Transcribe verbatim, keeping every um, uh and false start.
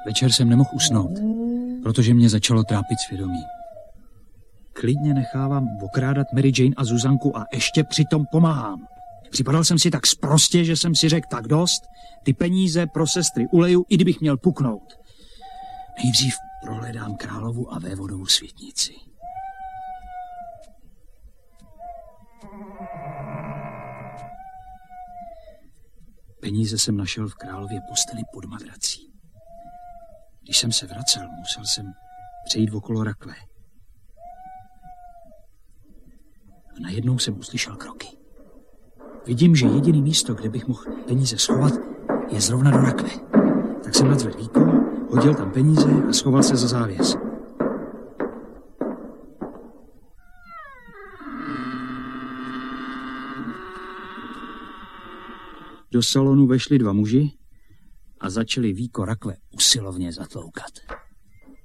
Večer jsem nemohl usnout, protože mě začalo trápit svědomí. Klidně nechávám okrádat Mary Jane a Zuzanku a ještě přitom pomáhám. Připadal jsem si tak sprostě, že jsem si řekl tak dost, ty peníze pro sestry uleju, i kdybych měl puknout. Nejdřív prohledám Královu a Vévodovu světnici. Peníze jsem našel v Králově posteli pod madrací. Když jsem se vracel, musel jsem přejít okolo rakve. A najednou jsem uslyšel kroky. Vidím, že jediný místo, kde bych mohl peníze schovat, je zrovna do rakve. Tak jsem nadzvedl víko, hodil tam peníze a schoval se za závěs. Do salonu vešli dva muži a začali víko rakve usilovně zatloukat.